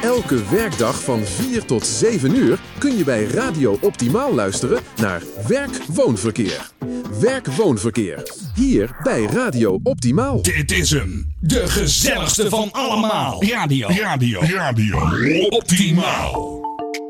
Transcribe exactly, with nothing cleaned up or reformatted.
Elke werkdag van vier tot zeven uur kun je bij Radio Optimaal luisteren naar Werk-Woonverkeer. Werk-Woonverkeer. Hier bij Radio Optimaal. Dit is hem. De gezelligste van allemaal. Radio. Radio. Radio. Optimaal.